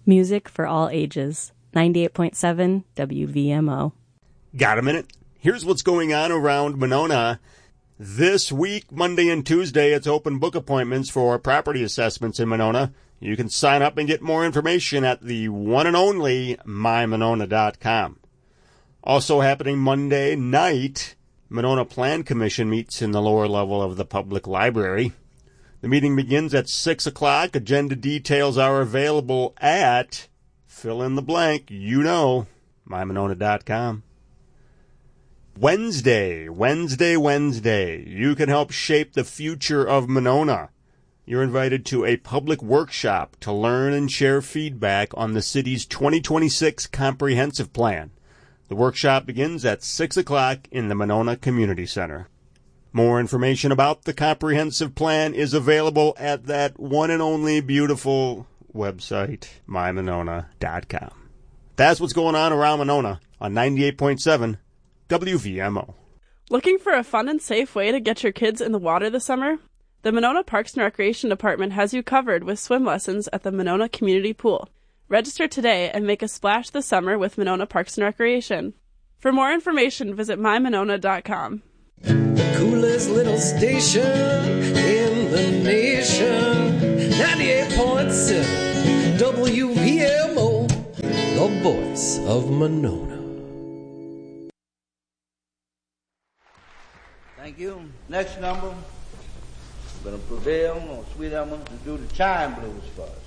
Music for all ages. 98.7 WVMO. Got a minute? Here's what's going on around Monona. This week, Monday and Tuesday, it's open book appointments for property assessments in Monona. You can sign up and get more information at the one and only mymonona.com. Also happening Monday night, Monona Plan Commission meets in the lower level of the public library. The meeting begins at 6 o'clock. Agenda details are available at, fill in the blank, mymonona.com. Wednesday. You can help shape the future of Monona. You're invited to a public workshop to learn and share feedback on the city's 2026 comprehensive plan. The workshop begins at 6 o'clock in the Monona Community Center. More information about the comprehensive plan is available at that one and only beautiful website, mymonona.com. That's what's going on around Monona on 98.7 WVMO. Looking for a fun and safe way to get your kids in the water this summer? The Monona Parks and Recreation Department has you covered with swim lessons at the Monona Community Pool. Register today and make a splash this summer with Monona Parks and Recreation. For more information, visit mymonona.com. The coolest little station in the nation. 98.7 WVMO, the voice of Monona. Thank you. Next number, I'm going to prevail on Sweet Emma to do the chime blues for us.